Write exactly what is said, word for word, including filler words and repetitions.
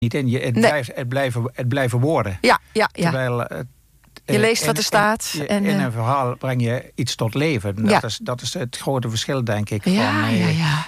niet in. Je, het, Nee. blijft, het, blijven, het blijven woorden. Ja, ja, ja. Terwijl het, Je leest in, wat er staat. In, en, in uh, een verhaal breng je iets tot leven. Dat, ja. is, dat is het grote verschil, denk ik. Ja, van, ja, ja.